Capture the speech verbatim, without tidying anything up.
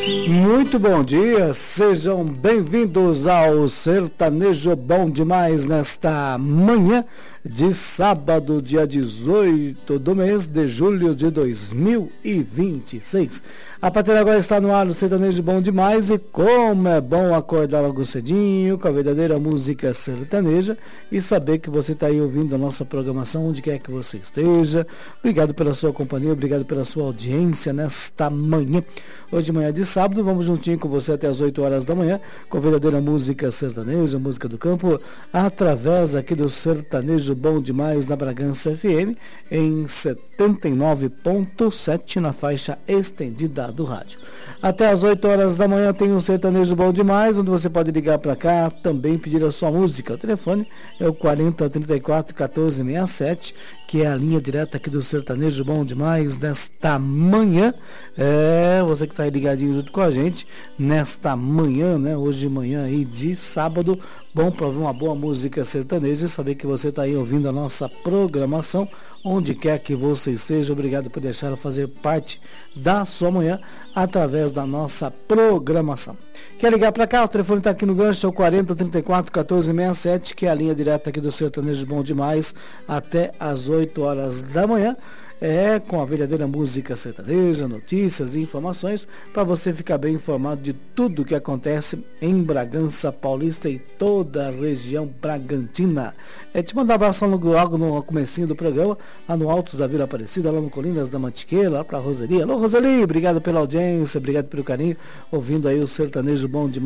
Muito bom dia, sejam bem-vindos ao Sertanejo Bom Demais nesta manhã de sábado, dia dezoito do mês de julho de dois mil e vinte e seis. A partir de agora está no ar o Sertanejo Bom Demais e como é bom acordar logo cedinho com a verdadeira música sertaneja e saber que você está aí ouvindo a nossa programação onde quer que você esteja. Obrigado pela sua companhia, obrigado pela sua audiência nesta manhã. Hoje de manhã de sábado, vamos juntinho com você até as oito horas da manhã com a verdadeira música sertaneja, música do campo, através aqui do Sertanejo Bom Demais na Bragança F M em setenta e nove ponto sete na faixa estendida do rádio. Até as oito horas da manhã tem o Sertanejo Bom Demais, onde você pode ligar para cá, também pedir a sua música. O telefone é o quarenta, trinta e quatro, quatorze, sessenta e sete, que é a linha direta aqui do Sertanejo Bom Demais nesta manhã. É, você que está aí ligadinho junto com a gente nesta manhã, né? Hoje de manhã aí de sábado. Bom para ouvir uma boa música sertaneja e saber que você está aí ouvindo a nossa programação, onde quer que você esteja. Obrigado por deixar ela fazer parte da sua manhã através da nossa programação. Quer ligar para cá? O telefone está aqui no gancho, é o quarenta, trinta e quatro, quatorze, sessenta e sete, que é a linha direta aqui do Sertanejo Bom Demais, até as oito horas da manhã. É com a verdadeira música sertaneja, notícias e informações para você ficar bem informado de tudo que acontece em Bragança Paulista e toda a região bragantina. É te mandar um abraço logo no comecinho do programa, lá no Altos da Vila Aparecida, lá no Colinas da Mantiqueira, lá para a Roseli. Alô, Roseli, obrigado pela audiência, obrigado pelo carinho, ouvindo aí o Sertanejo Bom Demais.